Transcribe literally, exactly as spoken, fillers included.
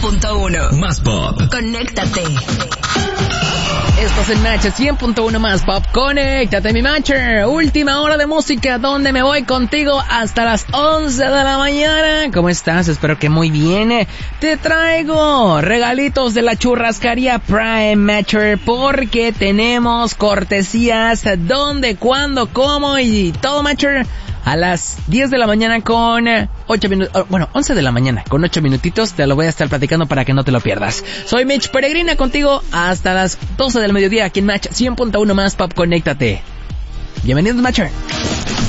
punto uno. Más pop. Conéctate. Estás en Match cien punto uno Más Pop. Conéctate, mi Matcher. Última hora de música donde me voy contigo hasta las once de la mañana. ¿Cómo estás? Espero que muy bien. Te traigo regalitos de la churrascaría Prime Matcher porque tenemos cortesías dónde, cuándo, cómo y todo, Matcher. A las diez de la mañana con ocho minutos, bueno, once de la mañana con ocho minutitos, te lo voy a estar platicando para que no te lo pierdas. Soy Mitch Peregrina contigo hasta las doce del mediodía aquí en Match cien punto uno Más Pop. Conéctate. Bienvenidos, Matcher.